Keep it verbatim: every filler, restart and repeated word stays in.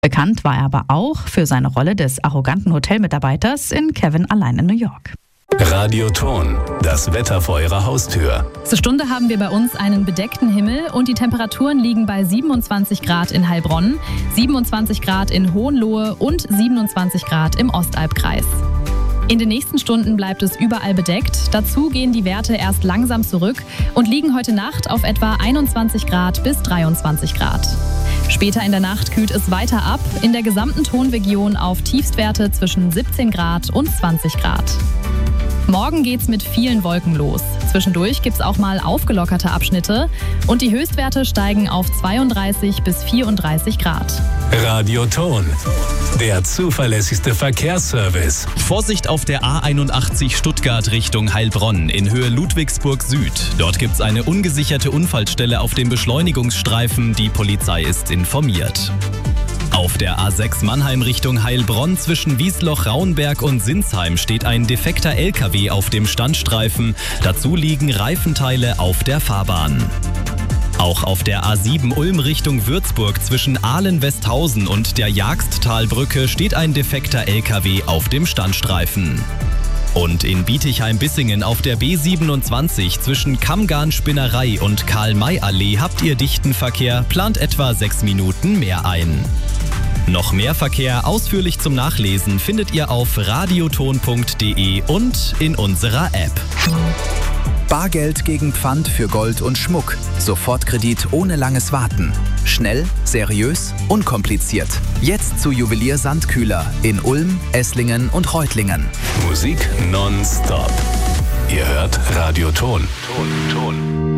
Bekannt war er aber auch für seine Rolle des arroganten Hotelmitarbeiters in Kevin allein in New York. Radioton, das Wetter vor Ihrer Haustür. Zur Stunde haben wir bei uns einen bedeckten Himmel und die Temperaturen liegen bei siebenundzwanzig Grad in Heilbronn, siebenundzwanzig Grad in Hohenlohe und siebenundzwanzig Grad im Ostalbkreis. In den nächsten Stunden bleibt es überall bedeckt. Dazu gehen die Werte erst langsam zurück und liegen heute Nacht auf etwa einundzwanzig Grad bis dreiundzwanzig Grad. Später in der Nacht kühlt es weiter ab, in der gesamten Tonregion auf Tiefstwerte zwischen siebzehn Grad und zwanzig Grad. Morgen geht's mit vielen Wolken los. Zwischendurch gibt's auch mal aufgelockerte Abschnitte und die Höchstwerte steigen auf zweiunddreißig bis vierunddreißig Grad. Radioton, der zuverlässigste Verkehrsservice. Vorsicht auf der A einundachtzig Stuttgart Richtung Heilbronn in Höhe Ludwigsburg Süd. Dort gibt's eine ungesicherte Unfallstelle auf dem Beschleunigungsstreifen. Die Polizei ist informiert. Auf der A sechs Mannheim Richtung Heilbronn zwischen Wiesloch-Raunberg und Sinsheim steht ein defekter L K W auf dem Standstreifen. Dazu liegen Reifenteile auf der Fahrbahn. Auch auf der A sieben Ulm Richtung Würzburg zwischen Ahlen-Westhausen und der Jagsttalbrücke steht ein defekter L K W auf dem Standstreifen. Und in Bietigheim-Bissingen auf der B siebenundzwanzig zwischen Kammgarn-Spinnerei und Karl-May-Allee habt ihr dichten Verkehr, plant etwa sechs Minuten mehr ein. Noch mehr Verkehr ausführlich zum Nachlesen findet ihr auf radioton punkt de und in unserer App. Bargeld gegen Pfand für Gold und Schmuck. Sofortkredit ohne langes Warten. Schnell, seriös, unkompliziert. Jetzt zu Juwelier Sandkühler in Ulm, Esslingen und Reutlingen. Musik nonstop. Ihr hört Radioton. Ton, Ton.